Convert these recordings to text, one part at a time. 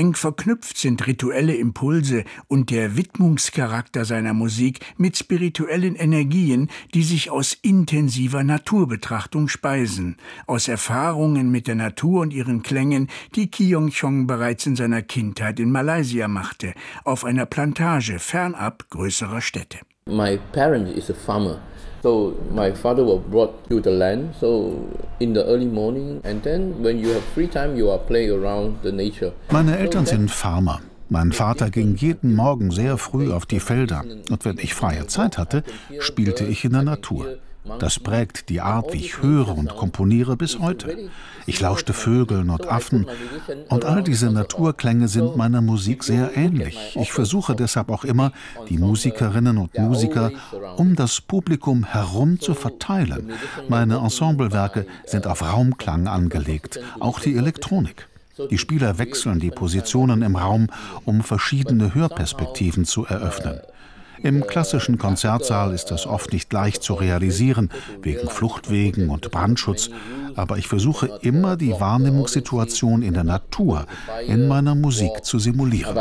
Eng verknüpft sind rituelle Impulse und der Widmungscharakter seiner Musik mit spirituellen Energien, die sich aus intensiver Naturbetrachtung speisen, aus Erfahrungen mit der Natur und ihren Klängen, die Kyung-chong bereits in seiner Kindheit in Malaysia machte, auf einer Plantage fernab größerer Städte. My parent is a farmer. So my father was brought to the land, so in the early morning, and then when you have free time, you are playing around the nature. Meine Eltern sind Farmer. Mein Vater ging jeden Morgen sehr früh auf die Felder, und wenn ich freie Zeit hatte, spielte ich in der Natur. Das prägt die Art, wie ich höre und komponiere bis heute. Ich lauschte Vögeln und Affen, und all diese Naturklänge sind meiner Musik sehr ähnlich. Ich versuche deshalb auch immer, die Musikerinnen und Musiker um das Publikum herum zu verteilen. Meine Ensemblewerke sind auf Raumklang angelegt, auch die Elektronik. Die Spieler wechseln die Positionen im Raum, um verschiedene Hörperspektiven zu eröffnen. Im klassischen Konzertsaal ist das oft nicht leicht zu realisieren, wegen Fluchtwegen und Brandschutz, aber ich versuche immer, die Wahrnehmungssituation in der Natur in meiner Musik zu simulieren.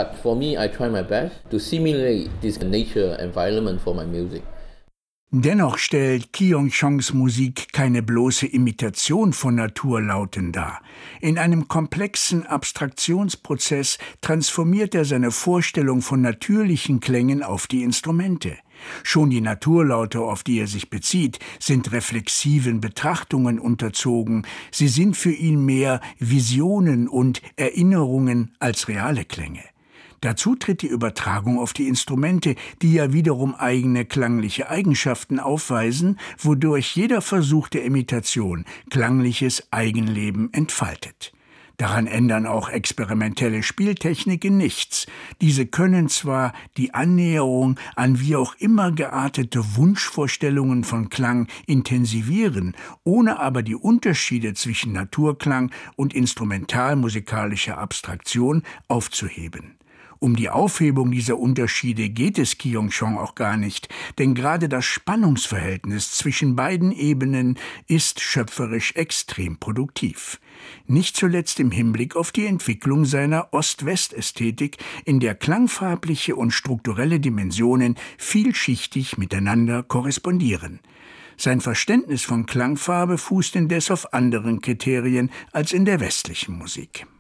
Dennoch stellt Kyung-chongs Musik keine bloße Imitation von Naturlauten dar. In einem komplexen Abstraktionsprozess transformiert er seine Vorstellung von natürlichen Klängen auf die Instrumente. Schon die Naturlaute, auf die er sich bezieht, sind reflexiven Betrachtungen unterzogen. Sie sind für ihn mehr Visionen und Erinnerungen als reale Klänge. Dazu tritt die Übertragung auf die Instrumente, die ja wiederum eigene klangliche Eigenschaften aufweisen, wodurch jeder Versuch der Imitation klangliches Eigenleben entfaltet. Daran ändern auch experimentelle Spieltechniken nichts. Diese können zwar die Annäherung an wie auch immer geartete Wunschvorstellungen von Klang intensivieren, ohne aber die Unterschiede zwischen Naturklang und instrumentalmusikalischer Abstraktion aufzuheben. Um die Aufhebung dieser Unterschiede geht es Kyung-chong auch gar nicht, denn gerade das Spannungsverhältnis zwischen beiden Ebenen ist schöpferisch extrem produktiv. Nicht zuletzt im Hinblick auf die Entwicklung seiner Ost-West-Ästhetik, in der klangfarbliche und strukturelle Dimensionen vielschichtig miteinander korrespondieren. Sein Verständnis von Klangfarbe fußt indes auf anderen Kriterien als in der westlichen Musik.